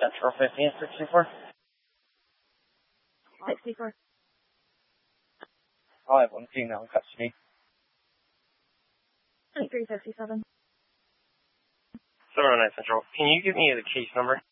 Central 15, 64. 64. I'll have one female in custody. 357. 709 Central. Can you give me the case number?